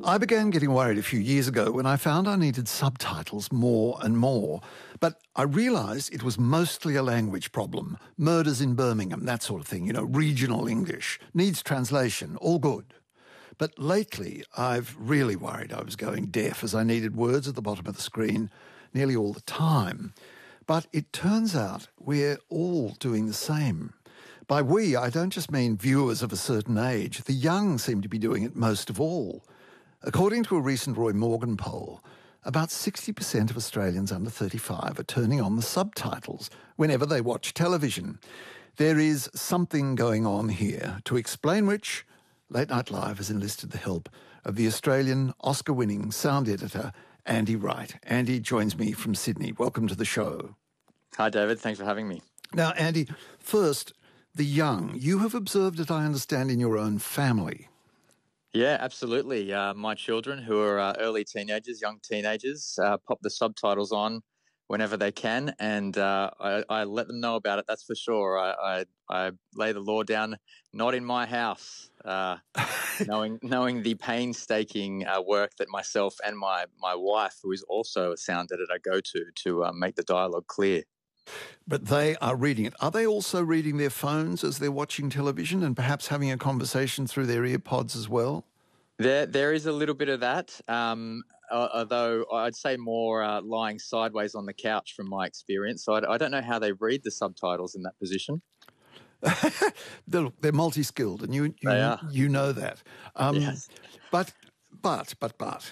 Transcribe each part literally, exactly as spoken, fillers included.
I began getting worried a few years ago when I found I needed subtitles more and more. But I realised it was mostly a language problem. Murders in Birmingham, that sort of thing, you know, regional English. Needs translation, all good. But lately, I've really worried I was going deaf as I needed words at the bottom of the screen nearly all the time. But it turns out we're all doing the same. By we, I don't just mean viewers of a certain age. The young seem to be doing it most of all. According to a recent Roy Morgan poll, about sixty percent of Australians under thirty-five are turning on the subtitles whenever they watch television. There is something going on here, to explain which Late Night Live has enlisted the help of the Australian Oscar-winning sound editor, Andy Wright. Andy joins me from Sydney. Welcome to the show. Hi, David. Thanks for having me. Now, Andy, first, the young. You have observed it, I understand, in your own family. Yeah, absolutely. Uh, my children, who are uh, early teenagers, young teenagers, uh, pop the subtitles on whenever they can, and uh, I, I let them know about it, that's for sure. I, I, I lay the law down, not in my house, uh, knowing knowing the painstaking uh, work that myself and my, my wife, who is also a sound editor, go to to uh, make the dialogue clear. But they are reading it. Are they also reading their phones as they're watching television and perhaps having a conversation through their ear pods as well? There, there is a little bit of that, um, although I'd say more uh, lying sideways on the couch from my experience. So I, I don't know how they read the subtitles in that position. they're, they're multi-skilled, and you you, They are. you know that. Um, yes. But, but, but, but,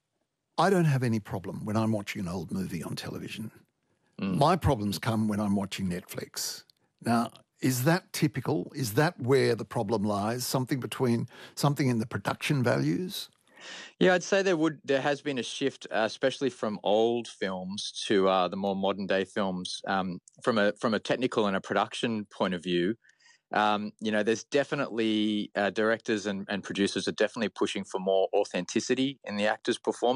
I don't have any problem when I'm watching an old movie on television. Mm. My problems come when I'm watching Netflix. Now, is that typical? Is that where the problem lies? Something between something in the production values? Yeah, I'd say there would. There has been a shift, uh, especially from old films to uh, the more modern day films. Um, from a from a technical and a production point of view, um, you know, there's definitely uh, directors and, and producers are definitely pushing for more authenticity in the actors' performance.